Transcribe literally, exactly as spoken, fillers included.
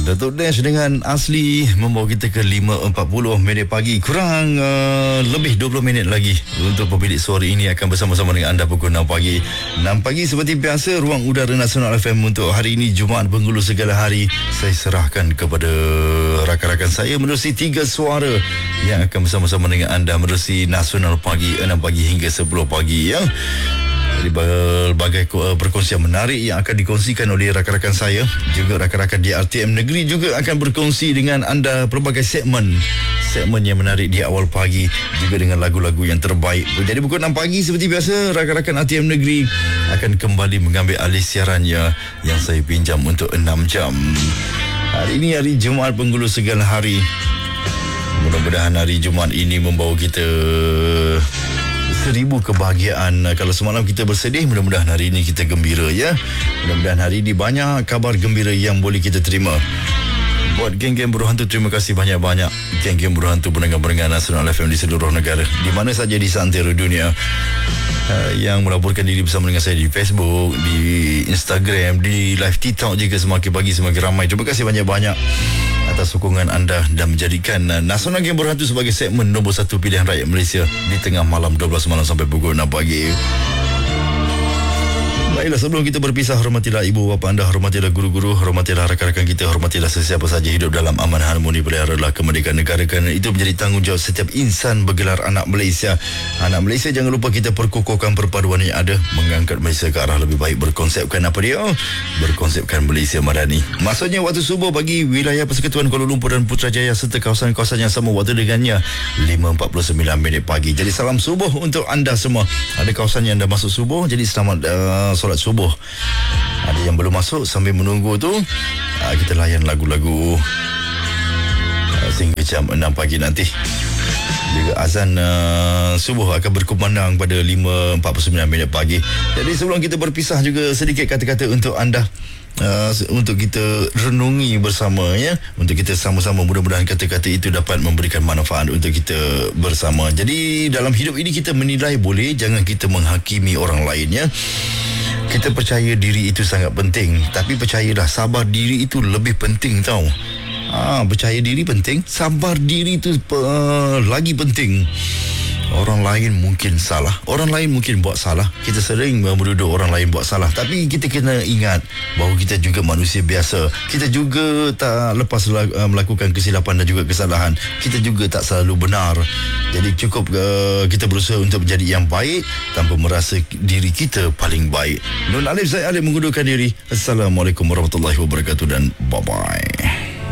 Datuk Dash dengan Asli membawa kita ke lima empat puluh minit pagi. Kurang uh, lebih dua puluh minit lagi untuk pemilik suara ini akan bersama-sama dengan anda pukul enam pagi. enam pagi seperti biasa, Ruang Udara Nasional F M untuk hari ini Jumaat Penghulu Segala Hari. Saya serahkan kepada rakan-rakan saya menerusi tiga suara yang akan bersama-sama dengan anda menerusi Nasional Pagi enam pagi hingga sepuluh pagi ya. Jadi berbagai perkongsian menarik yang akan dikongsikan oleh rakan-rakan saya, juga rakan-rakan di R T M Negeri juga akan berkongsi dengan anda pelbagai segmen segmen yang menarik di awal pagi, juga dengan lagu-lagu yang terbaik. Jadi pukul enam pagi seperti biasa, rakan-rakan R T M Negeri akan kembali mengambil alih siarannya yang saya pinjam untuk enam jam. Hari ini hari Jumaat Penghulu Segala Hari. Mudah-mudahan hari Jumaat ini membawa kita seribu kebahagiaan. Kalau semalam kita bersedih, mudah-mudahan hari ini kita gembira ya. Mudah-mudahan hari ini banyak kabar gembira yang boleh kita terima. Buat geng-geng buruh hantu, terima kasih banyak-banyak. Geng-geng buruh hantu pendengar-pendengar Nasional F M di seluruh negara, di mana saja di seantero dunia, uh, yang melaporkan diri bersama dengan saya di Facebook, di Instagram, di live TikTok juga. Semakin pagi semakin ramai. Terima kasih banyak-banyak atas sokongan anda dan menjadikan uh, Nasional Geng Buruh Hantu sebagai segmen nombor satu pilihan rakyat Malaysia di tengah malam dua belas malam sampai pukul enam pagi. Baiklah, sebelum kita berpisah, hormatilah ibu bapa anda, hormatilah guru-guru, hormatilah rakan-rakan kita, hormatilah sesiapa saja hidup dalam aman harmoni, peliharalah kemerdekaan negara, kerana itu menjadi tanggungjawab setiap insan bergelar anak Malaysia. Anak Malaysia, jangan lupa kita perkukuhkan perpaduan yang ada, mengangkat Malaysia ke arah lebih baik, berkonsepkan apa dia? Berkonsepkan Malaysia Madani. Maksudnya waktu subuh bagi wilayah Persekutuan Kuala Lumpur dan Putrajaya serta kawasan-kawasan yang sama waktu dengannya lima empat puluh sembilan minit pagi. Jadi salam subuh untuk anda semua. Ada kawasan yang dah masuk subuh, jadi selamat uh, solat subuh. Ada yang belum masuk, sambil menunggu tu uh, kita layan lagu-lagu uh, sehingga jam enam pagi nanti. Juga azan uh, subuh akan berkumandang pada lima empat puluh sembilan minit pagi. Jadi sebelum kita berpisah, juga sedikit kata-kata untuk anda, Uh, untuk kita renungi bersama ya, untuk kita sama-sama, mudah-mudahan kata-kata itu dapat memberikan manfaat untuk kita bersama. Jadi dalam hidup ini kita menilai boleh, jangan kita menghakimi orang lain ya. Kita percaya diri itu sangat penting, tapi percayalah sabar diri itu lebih penting tau. Ah, percaya diri penting, sabar diri itu uh, lagi penting. Orang lain mungkin salah, orang lain mungkin buat salah. Kita sering menuduh orang lain buat salah, tapi kita kena ingat bahawa kita juga manusia biasa. Kita juga tak lepas melakukan kesilapan dan juga kesalahan. Kita juga tak selalu benar. Jadi cukup uh, kita berusaha untuk menjadi yang baik tanpa merasa diri kita paling baik. Nun Alif, saya Alif mengundurkan diri. Assalamualaikum warahmatullahi wabarakatuh dan bye-bye.